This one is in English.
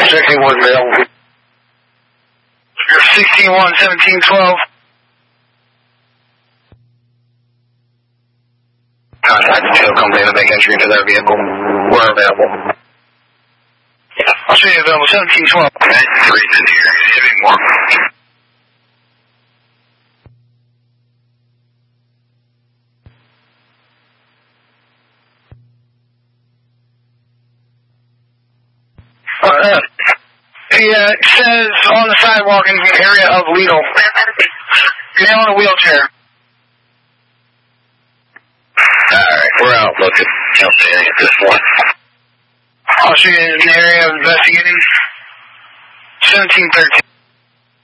checking what's available. 16-1, 17-12. Contact the tail company to make entry into their vehicle. We're available. I'll show you available. 17-12. Okay, 3 in here. Give me more. It says on the sidewalk in the area of Lidl. Male in a wheelchair. Alright, we're out looking. Okay, this one. I'll show you in the area of investigating. 17-13.